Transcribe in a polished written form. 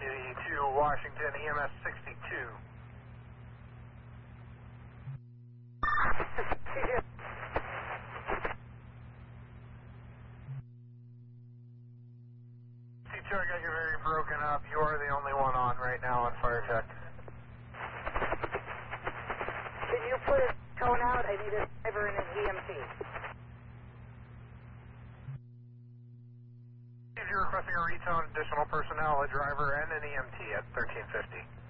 2 Washington, EMS 62. C2, I got you very broken up. You are the only one on right now on fire check. Can you put a tone out? I need a driver and an EMT. If you're requesting a retone, additional personnel, a driver, and an EMT at 1350.